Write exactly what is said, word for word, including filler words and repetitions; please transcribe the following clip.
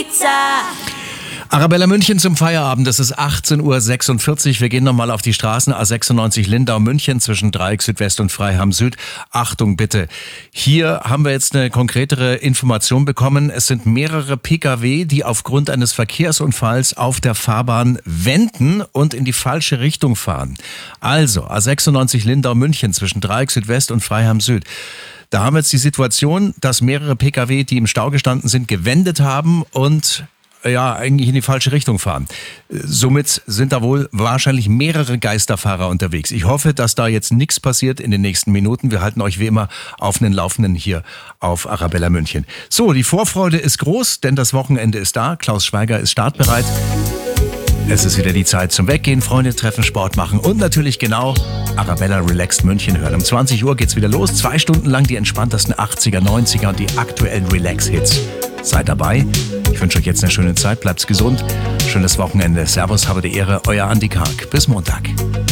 Ibiza. Arabella München zum Feierabend, es ist achtzehn Uhr sechsundvierzig. Wir gehen nochmal auf die Straßen A sechsundneunzig Lindau-München zwischen Dreieck Südwest und Freiham Süd. Achtung bitte, hier haben wir jetzt eine konkretere Information bekommen. Es sind mehrere Pkw, die aufgrund eines Verkehrsunfalls auf der Fahrbahn wenden und in die falsche Richtung fahren. Also A sechsundneunzig Lindau-München zwischen Dreieck Südwest und Freiham Süd. Da haben wir jetzt die Situation, dass mehrere Pkw, die im Stau gestanden sind, gewendet haben und ja, eigentlich in die falsche Richtung fahren. Somit sind da wohl wahrscheinlich mehrere Geisterfahrer unterwegs. Ich hoffe, dass da jetzt nichts passiert in den nächsten Minuten. Wir halten euch wie immer auf den Laufenden hier auf Arabella München. So, die Vorfreude ist groß, denn das Wochenende ist da. Klaus Schweiger ist startbereit. Es ist wieder die Zeit zum Weggehen, Freunde treffen, Sport machen und natürlich genau Arabella Relaxed München hören. Um zwanzig Uhr geht's wieder los. Zwei Stunden lang die entspanntesten achtziger, neunziger und die aktuellen Relax-Hits. Seid dabei. Ich wünsche euch jetzt eine schöne Zeit. Bleibt's gesund. Schönes Wochenende. Servus, habe die Ehre. Euer Andi Karg. Bis Montag.